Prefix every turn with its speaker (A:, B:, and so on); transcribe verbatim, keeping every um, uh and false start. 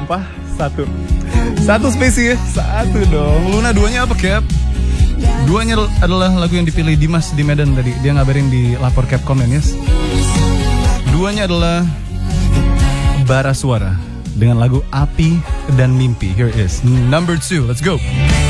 A: berapa? Satu. Satu spesies, satu dong. Luna duanya apa, Cap? Duanya adalah lagu yang dipilih Dimas di Medan tadi. Dia ngabarin di lapor Capcom, yes. Duanya adalah Bara Suara dengan lagu Api dan Mimpi. Here is number two. Let's go.